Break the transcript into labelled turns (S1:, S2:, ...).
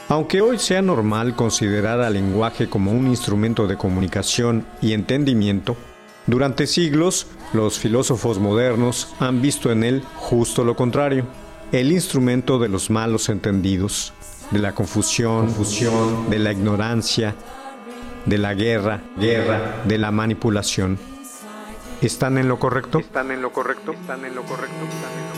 S1: Aunque hoy sea normal considerar al lenguaje como un instrumento de comunicación y entendimiento, durante siglos los filósofos modernos han visto en él justo lo contrario, el instrumento de los malos entendidos, de la confusión, de la ignorancia, de la guerra, de la manipulación. ¿Están en lo correcto?